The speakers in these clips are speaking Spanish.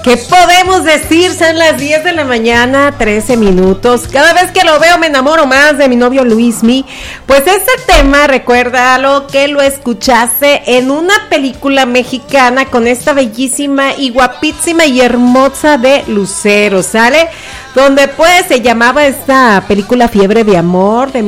¿Qué podemos decir? Son las 10 de la mañana, 13 minutos. Cada vez que lo veo me enamoro más de mi novio Luismi. Pues este tema, recuérdalo que lo escuchaste en una película mexicana con esta bellísima y guapísima y hermosa de Lucero, ¿sale? Donde pues se llamaba esta película Fiebre de Amor de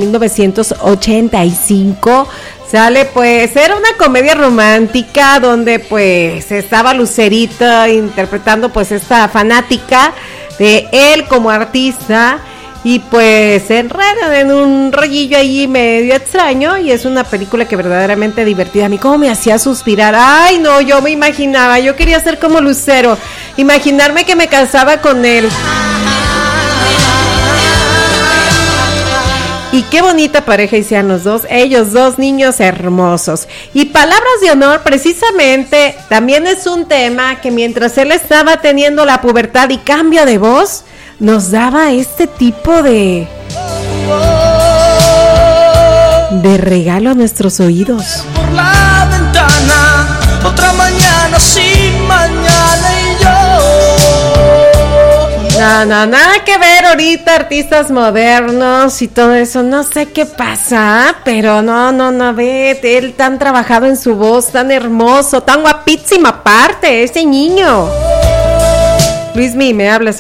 1985. Sale, pues, era una comedia romántica donde, pues, estaba Lucerita interpretando, pues, esta fanática de él como artista y, pues, se enredan en un rollillo ahí medio extraño y es una película que verdaderamente divertida. A mí como me hacía suspirar. Ay, no, yo me imaginaba, yo quería ser como Lucero, imaginarme que me casaba con él. Y qué bonita pareja hicieron los dos, ellos dos niños hermosos. Y palabras de honor, precisamente, también es un tema que mientras él estaba teniendo la pubertad y cambio de voz, nos daba este tipo de regalo a nuestros oídos. Por la ventana, otra mañana sin mañana y yo. No, nada que ver ahorita, artistas modernos y todo eso, no sé qué pasa, pero no, ve, él tan trabajado en su voz, tan hermoso, tan guapísima aparte, ese niño. Luismi, ¿me hablas,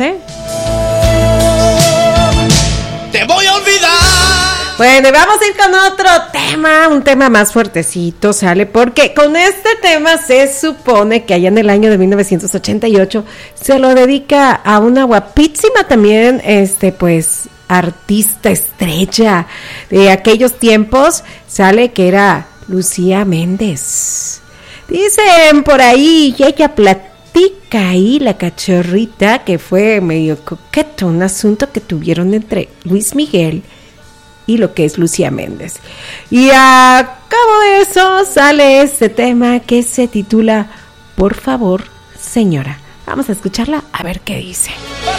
Te voy a olvidar. Bueno, vamos a ir con otro tema, un tema más fuertecito, ¿sale? Porque con este tema se supone que allá en el año de 1988 se lo dedica a una guapísima también, pues, artista estrella de aquellos tiempos, ¿sale? Que era Lucía Méndez. Dicen por ahí que ella platica ahí la cachorrita que fue medio coqueto, un asunto que tuvieron entre Luis Miguel y lo que es Lucía Méndez. Y a cabo de eso sale este tema que se titula Por favor, señora. Vamos a escucharla a ver qué dice.